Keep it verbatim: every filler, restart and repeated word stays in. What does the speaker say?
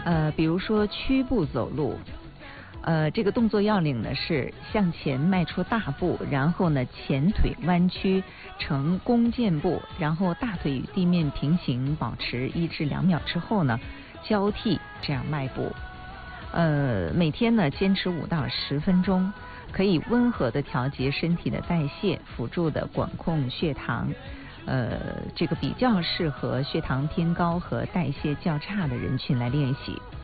呃，比如说屈步走路。呃，这个动作要领呢是向前迈出大步，然后呢前腿弯曲呈弓箭步，然后大腿与地面平行，保持一至两秒之后呢交替这样迈步。呃，每天呢坚持五到十分钟，可以温和的调节身体的代谢，辅助的管控血糖。呃，这个比较适合血糖偏高和代谢较差的人群来练习。